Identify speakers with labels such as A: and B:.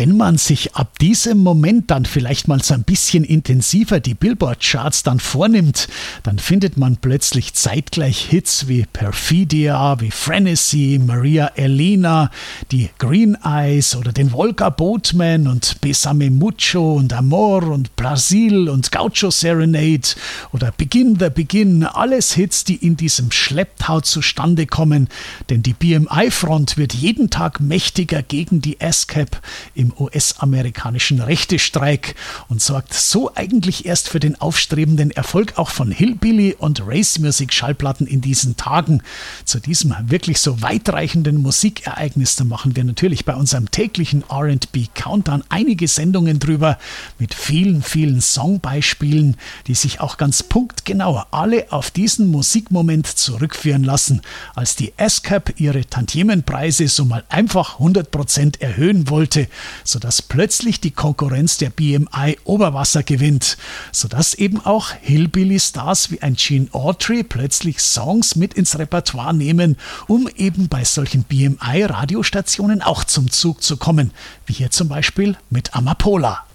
A: wenn man sich ab diesem Moment dann vielleicht mal so ein bisschen intensiver die Billboard-Charts dann vornimmt, dann findet man plötzlich zeitgleich Hits wie Perfidia, wie Frenesy, Maria Elena, die Green Eyes oder den Volga Boatman und Besame Mucho und Amor und Brasil und Gaucho Serenade oder Begin the Begin. Alles Hits, die in diesem Schlepptau zustande kommen, denn die BMI-Front wird jeden Tag mächtiger gegen die ASCAP im US-amerikanischen Rechtestreik und sorgt so eigentlich erst für den aufstrebenden Erfolg auch von Hillbilly und Race-Music-Schallplatten in diesen Tagen. Zu diesem wirklich so weitreichenden Musikereignis, da machen wir natürlich bei unserem täglichen R&B-Countdown einige Sendungen drüber mit vielen, vielen Songbeispielen, die sich auch ganz punktgenau alle auf diesen Musikmoment zurückführen lassen, als die ASCAP ihre Tantiemenpreise so mal einfach 100% erhöhen wollte, sodass plötzlich die Konkurrenz der BMI Oberwasser gewinnt, sodass eben auch Hillbilly-Stars wie ein Gene Autry plötzlich Songs mit ins Repertoire nehmen, um eben bei solchen BMI-Radiostationen auch zum Zug zu kommen, wie hier zum Beispiel mit Amapola.